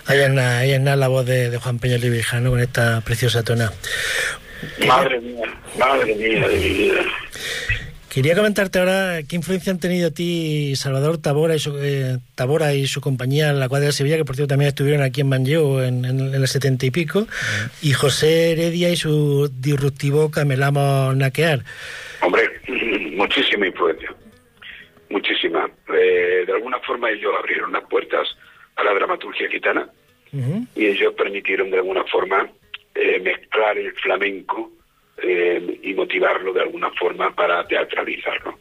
Ahí es nada la voz de Juan Peña Libijano con esta preciosa tona. Madre mía de mi vida. Quería comentarte ahora qué influencia han tenido a ti Salvador Tavora y su compañía en la Cuadra de Sevilla, que por cierto también estuvieron aquí en Manlleu en el 70 y pico, y José Heredia y su disruptivo Camelamos Naquear. Hombre, muchísima influencia, muchísima. De alguna forma ellos abrieron las puertas a la dramaturgia gitana, y ellos permitieron de alguna forma mezclar el flamenco y motivarlo de alguna forma para teatralizarlo.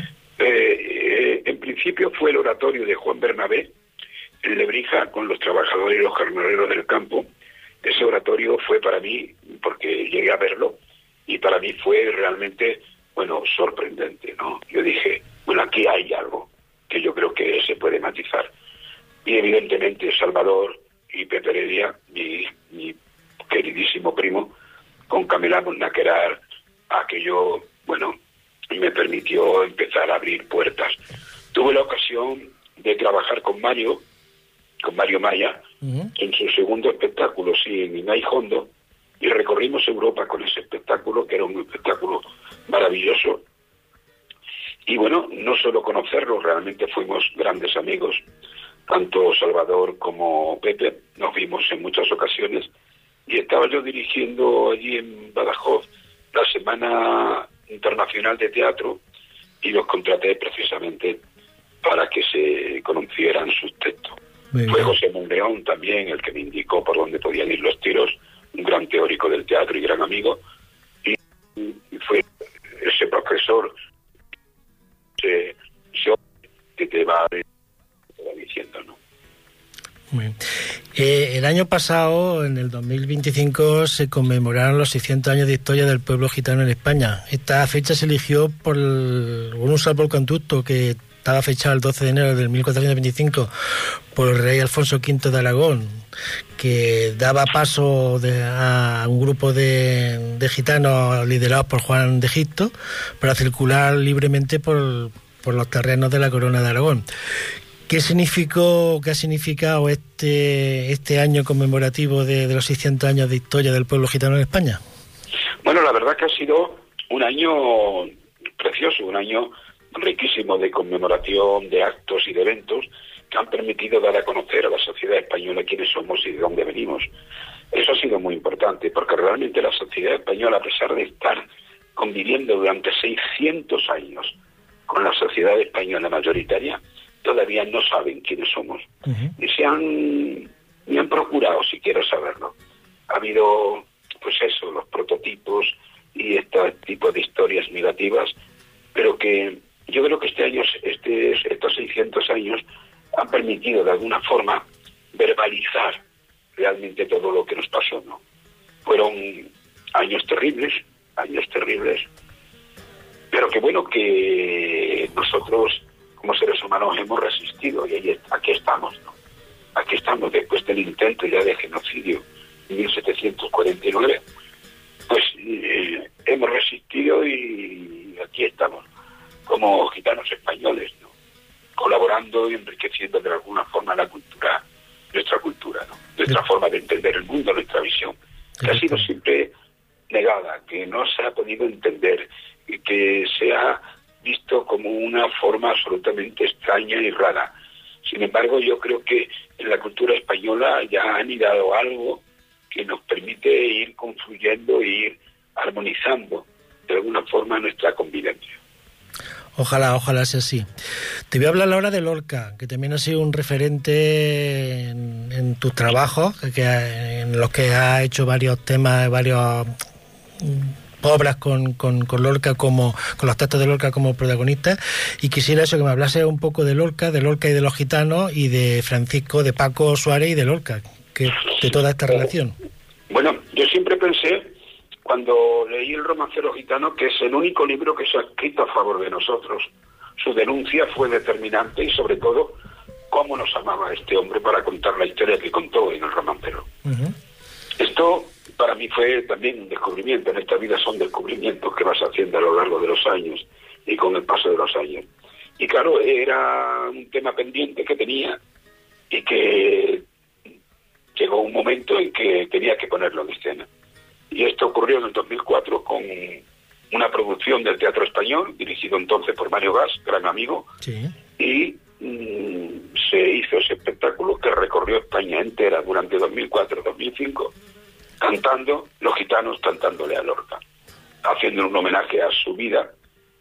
En principio fue el oratorio de Juan Bernabé en Lebrija con los trabajadores y los jornaleros del campo. Ese oratorio fue para mí, porque llegué a verlo, y para mí fue realmente, sorprendente, ¿no? Yo dije, aquí hay algo que yo creo que se puede matizar. Y evidentemente Salvador y Pepe Heredia, mi queridísimo primo, con Camelamos Naquerar, aquello, me permitió empezar a abrir puertas. Tuve la ocasión de trabajar con Mario Maya, en su segundo espectáculo, Nimay Hondo, y recorrimos Europa con ese espectáculo, que era un espectáculo maravilloso. Y no solo conocerlo, realmente fuimos grandes amigos, tanto Salvador como Pepe, nos vimos en muchas ocasiones, y estaba yo dirigiendo allí en Badajoz la Semana Internacional de Teatro, y los contraté precisamente para que se conocieran sus textos. Fue José Monleón también el que me indicó por dónde podían ir los tiros, un gran teórico del teatro y gran amigo, y fue ese profesor que te va diciendo, ¿no? Muy bien. El año pasado, en el 2025, se conmemoraron los 600 años de historia del pueblo gitano en España. Esta fecha se eligió por un salvoconducto que estaba fechado el 12 de enero del 1425 por el rey Alfonso V de Aragón, que daba paso a un grupo de gitanos liderados por Juan de Egipto para circular libremente por los terrenos de la corona de Aragón. ¿Qué ha significado este año conmemorativo de los 600 años de historia del pueblo gitano en España? Bueno, la verdad que ha sido un año precioso, un año riquísimo de conmemoración, de actos y de eventos que han permitido dar a conocer a la sociedad española quiénes somos y de dónde venimos. Eso ha sido muy importante, porque realmente la sociedad española, a pesar de estar conviviendo durante 600 años con la sociedad española mayoritaria, todavía no saben quiénes somos. Ni han procurado siquiera saberlo. Ha habido, los prototipos y este tipo de historias negativas, pero que yo creo que estos 600 años han permitido de alguna forma verbalizar realmente todo lo que nos pasó, ¿no? Fueron años terribles, pero que nosotros como seres humanos hemos resistido, y aquí estamos, ¿no? Aquí estamos después del intento ya de genocidio en 1749, hemos resistido y aquí estamos como gitanos españoles, ¿no? Colaborando y enriqueciendo de alguna forma nuestra cultura, ¿no? Nuestra forma de entender el mundo, nuestra visión, que ha sido siempre negada, que no se ha podido entender, y que se ha visto como una forma absolutamente extraña y rara. Sin embargo, yo creo que en la cultura española ya han anidado algo que nos permite ir confluyendo e ir armonizando de alguna forma nuestra convivencia. Ojalá sea así. Te voy a hablar ahora de Lorca, que también ha sido un referente en tus trabajos, en los que has hecho varios temas, varias obras con Lorca con los textos de Lorca como protagonistas, y quisiera que me hablase un poco de Lorca y de los gitanos, y de Francisco, de Paco Suárez y de Lorca, de toda esta relación. Bueno, yo siempre pensé, cuando leí El romancero gitano, que es el único libro que se ha escrito a favor de nosotros. Su denuncia fue determinante, y sobre todo cómo nos amaba este hombre para contar la historia que contó en El romancero. Esto para mí fue también un descubrimiento. En esta vida son descubrimientos que vas haciendo a lo largo de los años y con el paso de los años. Y claro, era un tema pendiente que tenía y que momento en que tenía que ponerlo en escena. Y esto ocurrió en el 2004 con una producción del Teatro Español, dirigido entonces por Mario Gas, gran amigo, sí. Y se hizo ese espectáculo que recorrió España entera durante 2004-2005, cantando, los gitanos cantándole a Lorca, haciendo un homenaje a su vida.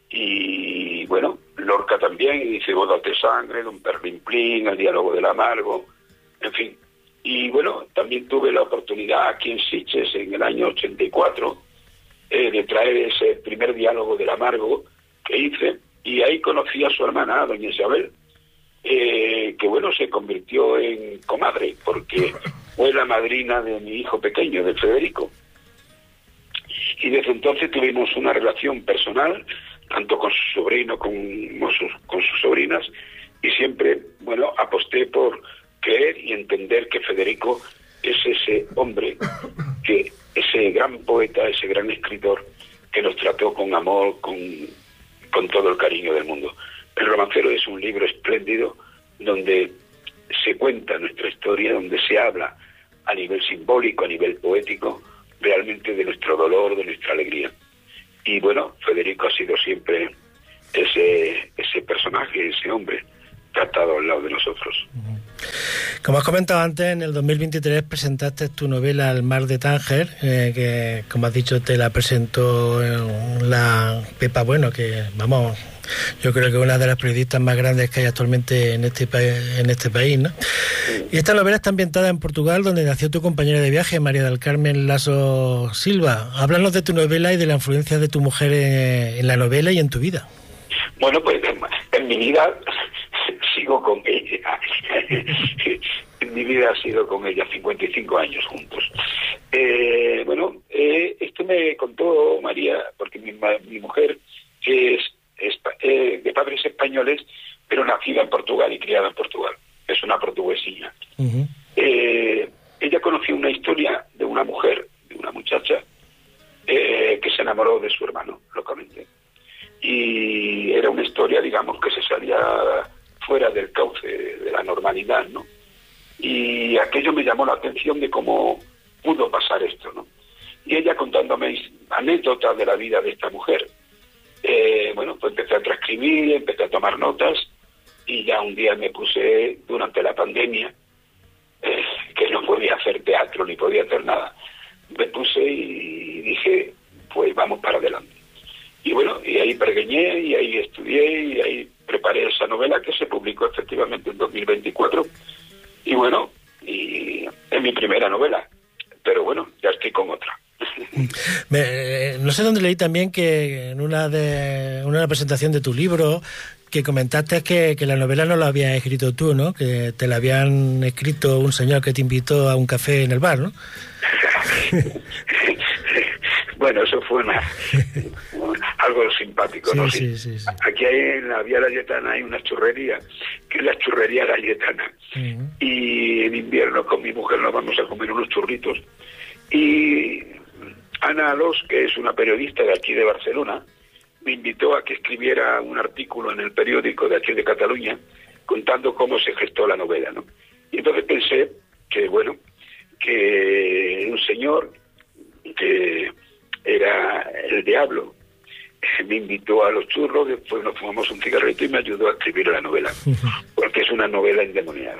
Y bueno, Lorca también dice Bodas de Sangre, Don Perlimplín, El Diálogo del Amargo, en fin. Y bueno, también tuve la oportunidad aquí en Sitges en el año 84 de traer ese primer Diálogo del Amargo que hice, y ahí conocí a su hermana, doña Isabel, que bueno, se convirtió en comadre, porque fue la madrina de mi hijo pequeño, de Federico. Y desde entonces tuvimos una relación personal, tanto con su sobrino como con sus sobrinas, y siempre, bueno, aposté por creer y entender que Federico es ese hombre, que ese gran poeta, ese gran escritor, que nos trató con amor, con todo el cariño del mundo. El Romancero es un libro espléndido donde se cuenta nuestra historia, donde se habla a nivel simbólico, a nivel poético, realmente de nuestro dolor, de nuestra alegría. Y bueno, Federico ha sido siempre ese personaje, ese hombre que ha estado al lado de nosotros. Como has comentado antes, en el 2023 presentaste tu novela El mar de Tánger, que, como has dicho, te la presentó la Pepa Bueno, que, vamos, yo creo que es una de las periodistas más grandes que hay actualmente en este país, ¿no? Y esta novela está ambientada en Portugal, donde nació tu compañera de viaje, María del Carmen Lasso Silva. Háblanos de tu novela y de la influencia de tu mujer en la novela y en tu vida. Bueno, pues en mi vida sigo con ella. En mi vida ha sido con ella 55 años juntos. Esto me contó María, porque mi mujer es de padres españoles, pero nacida en Portugal y criada en Portugal. Es una portuguesilla. Uh-huh. Ella conoció una historia de una mujer, de una muchacha, que se enamoró de su hermano, locamente. Y era una historia, digamos, que se salía fuera del cauce de la normalidad, ¿no? Y aquello me llamó la atención de cómo pudo pasar esto, ¿no? Y ella contándome anécdotas de la vida de esta mujer. Pues empecé a transcribir, empecé a tomar notas, y ya un día me puse, durante la pandemia, que no podía hacer teatro ni podía hacer nada, me puse y dije, pues vamos para adelante. Y bueno, y ahí pergeñé, y ahí estudié, y ahí preparé esa novela que se publicó efectivamente en 2024. Y bueno, y es mi primera novela, pero bueno, ya estoy con otra. No sé dónde leí también que en una presentación de tu libro que comentaste que la novela no la habías escrito tú, ¿no? Que te la habían escrito un señor que te invitó a un café en el bar, ¿no? Bueno, eso fue algo simpático, ¿no? Sí. Aquí en la Vía Layetana hay una churrería, que es la churrería Layetana. Uh-huh. Y en invierno con mi mujer nos vamos a comer unos churritos. Y Ana Alós, que es una periodista de aquí de Barcelona, me invitó a que escribiera un artículo en el periódico de aquí de Cataluña contando cómo se gestó la novela, ¿no? Y entonces pensé que, bueno, que un señor que era el diablo me invitó a los churros, después nos fumamos un cigarrito y me ayudó a escribir la novela, porque es una novela endemoniada.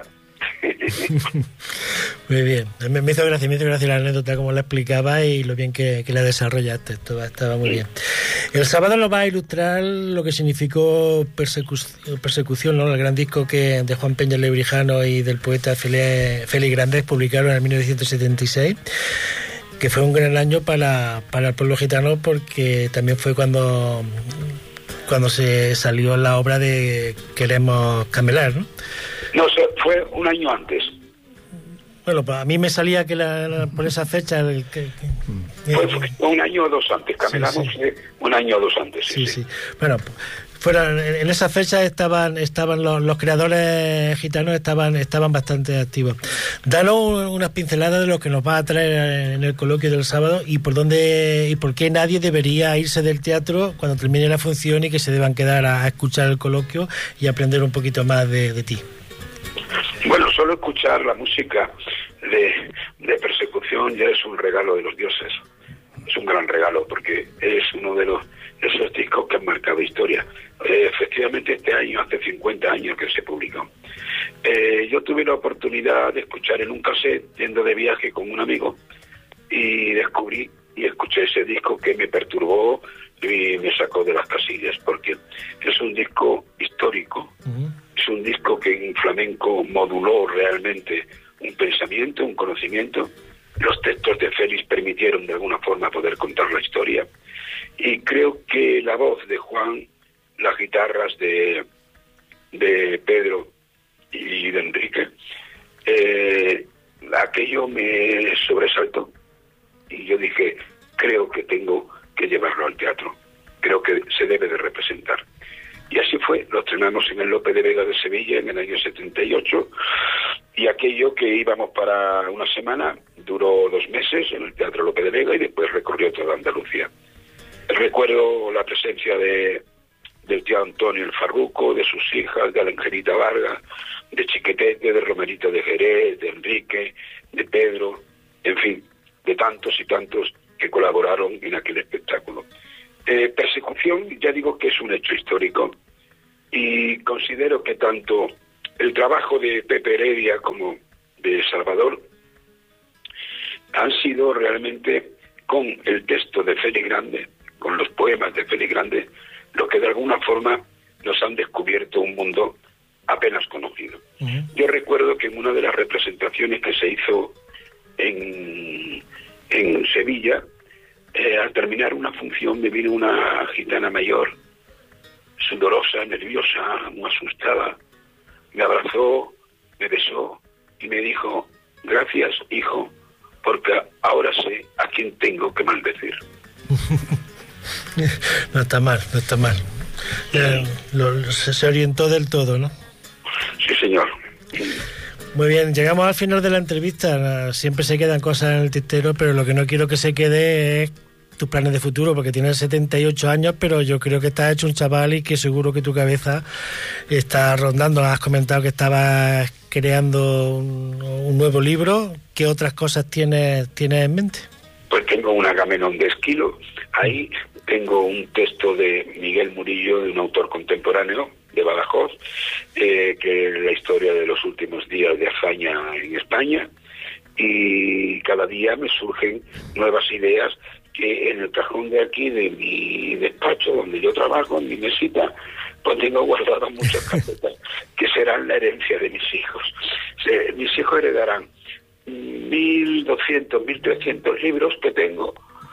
Muy bien, me hizo gracia la anécdota como la explicaba y lo bien que la desarrollaste. Estaba muy bien. El sábado nos va a ilustrar lo que significó Persecución, ¿no? El gran disco que de Juan Peña Lebrijano y del poeta Félix Grandes publicaron en 1976, que fue un gran año para el pueblo gitano, porque también fue cuando se salió la obra de Queremos Camelar, ¿no? No, fue un año antes. Bueno, pues a mí me salía que por esa fecha... Fue un año o dos antes, caminamos sí. Un año o dos antes. Sí. Bueno, en esa fecha estaban los creadores gitanos estaban bastante activos. Danos unas pinceladas de lo que nos va a traer en el coloquio del sábado y por qué nadie debería irse del teatro cuando termine la función y que se deban quedar a escuchar el coloquio y aprender un poquito más de ti. Bueno, son solo escuchar la música de Persecución ya es un regalo de los dioses. Es un gran regalo porque es uno de esos discos que han marcado historia. Efectivamente, este año, hace 50 años que se publicó. Yo tuve la oportunidad de escuchar en un cassette, yendo de viaje con un amigo, y descubrí y escuché ese disco que me perturbó y me sacó de las casillas, porque es un disco histórico. Es un disco que en flamenco moduló realmente un pensamiento, un conocimiento. Los textos de Félix permitieron de alguna forma poder contar la historia. Y creo que la voz de Juan, las guitarras de Pedro y de Enrique, aquello me sobresaltó. Y yo dije, creo que tengo que llevarlo al teatro. Creo que se debe de representar. Y así fue, lo estrenamos en el Lope de Vega de Sevilla en el año 78, y aquello que íbamos para una semana duró 2 meses en el Teatro Lope de Vega y después recorrió toda Andalucía. Recuerdo la presencia del tío Antonio el Farruco, de sus hijas, de Alengerita Vargas, de Chiquetete, de Romerito de Jerez, de Enrique, de Pedro, en fin, de tantos y tantos que colaboraron en aquel espectáculo. Persecución, ya digo que es un hecho histórico, y considero que tanto el trabajo de Pepe Heredia como de Salvador han sido realmente, con el texto de Félix Grande, con los poemas de Félix Grande, lo que de alguna forma nos han descubierto un mundo apenas conocido. Yo recuerdo que en una de las representaciones que se hizo en Sevilla, al terminar una función me vino una gitana mayor, sudorosa, nerviosa, muy asustada, me abrazó, me besó y me dijo: gracias, hijo, porque ahora sé a quién tengo que maldecir. No está mal, no está mal. Se orientó del todo, ¿no? Sí, señor. Muy bien, llegamos al final de la entrevista. Siempre se quedan cosas en el tintero, pero lo que no quiero que se quede es tus planes de futuro, porque tienes 78 años, pero yo creo que estás hecho un chaval y que seguro que tu cabeza está rondando. Has comentado que estabas creando un nuevo libro. ¿Qué otras cosas tienes en mente? Pues tengo una Agamenón de Esquilo. Ahí tengo un texto de Miguel Murillo, de un autor contemporáneo de Badajoz, que es la historia de los últimos días de hazaña en España, y cada día me surgen nuevas ideas que en el cajón de aquí de mi despacho, donde yo trabajo, en mi mesita, pues tengo guardadas muchas carpetas que serán la herencia de mis hijos. Mis hijos heredarán 1.200, 1.300 libros que tengo,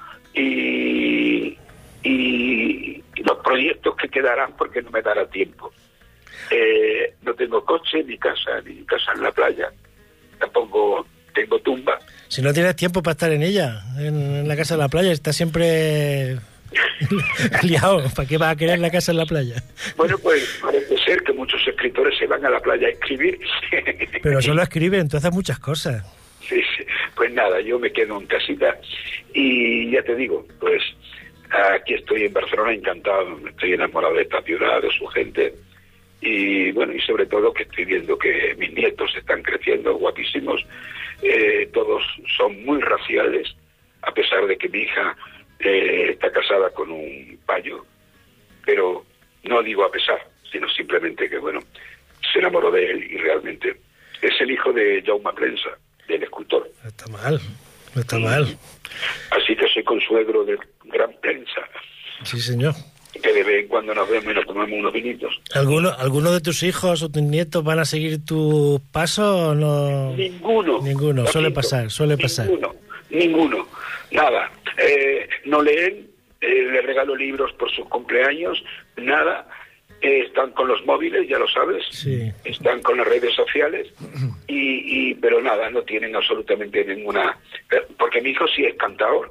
y los proyectos que quedarán, porque no me dará tiempo. No tengo coche, ni casa en la playa. Tampoco tengo tumba. Si no tienes tiempo para estar en ella, en la casa en la playa, estás siempre liado. ¿Para qué vas a querer la casa en la playa? Bueno, pues parece ser que muchos escritores se van a la playa a escribir. Pero solo escriben, tú haces muchas cosas. Sí, pues nada, yo me quedo en casita y ya te digo, pues aquí estoy en Barcelona encantado, estoy enamorado de esta ciudad, de su gente, y bueno, y sobre todo que estoy viendo que mis nietos están creciendo guapísimos, todos son muy raciales, a pesar de que mi hija está casada con un payo, pero no digo a pesar, sino simplemente que bueno, se enamoró de él y realmente es el hijo de Jaume Plensa, del escultor. No está mal, no está mal. Así que soy consuegro del gran Plensa. Sí, señor. Que de vez en cuando nos vemos y nos tomamos unos vinitos. ¿Alguno de tus hijos o tus nietos van a seguir tus pasos o no? Ninguno, suele pasar. Ninguno, nada. No leen, le regalo libros por sus cumpleaños, nada. Están con los móviles, ya lo sabes, sí. Están con las redes sociales, pero nada, no tienen absolutamente ninguna... Porque mi hijo sí es cantador,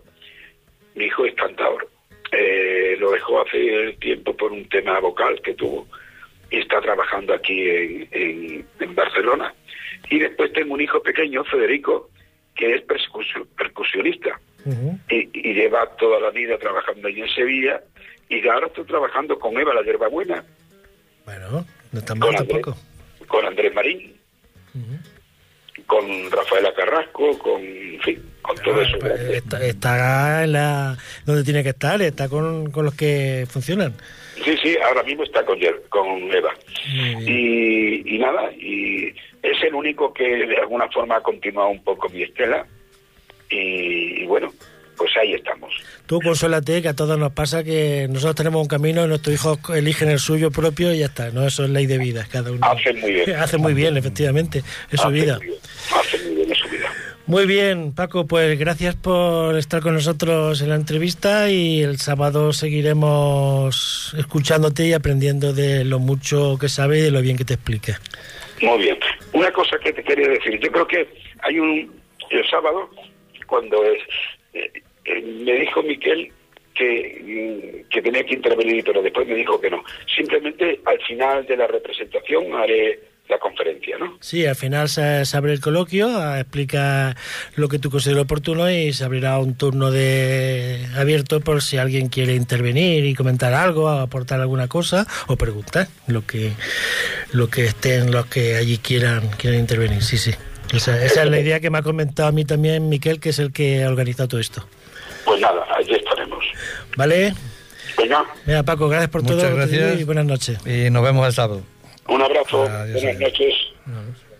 lo dejó hace tiempo por un tema vocal que tuvo, y está trabajando aquí en Barcelona. Y después tengo un hijo pequeño, Federico, que es percusionista, y lleva toda la vida trabajando allí en Sevilla, y ahora estoy trabajando con Eva la Hierbabuena. Bueno, no está mal tampoco. Con Andrés Marín. con Rafaela Carrasco, en fin, con todo eso. Está donde tiene que estar, está con los que funcionan. Sí, ahora mismo está con Eva. Y nada, y es el único que de alguna forma ha continuado un poco mi estela. Y bueno, pues ahí estamos. Tú consuélate, que a todos nos pasa que nosotros tenemos un camino y nuestros hijos eligen el suyo propio y ya está, ¿no? Eso es ley de vida, cada uno. Hace muy bien. Hace muy bien, efectivamente, es su vida. Hace muy bien, es su vida. Muy bien, Paco, pues gracias por estar con nosotros en la entrevista y el sábado seguiremos escuchándote y aprendiendo de lo mucho que sabes y de lo bien que te explica. Muy bien. Una cosa que te quería decir, yo creo que hay el sábado, cuando me dijo Miquel que tenía que intervenir, pero después me dijo que no. Simplemente al final de la representación haré la conferencia, ¿no? Sí, al final se abre el coloquio, explica lo que tú consideras oportuno y se abrirá un turno abierto por si alguien quiere intervenir y comentar algo, aportar alguna cosa o preguntar lo que estén los que allí quieran intervenir. Sí. Esa es la idea que me ha comentado a mí también Miquel, que es el que ha organizado todo esto. Pues nada, allí estaremos. ¿Vale? Venga. Mira, Paco, gracias por todo. Muchas gracias y buenas noches. Y nos vemos el sábado. Un abrazo. Adiós, buenas noches.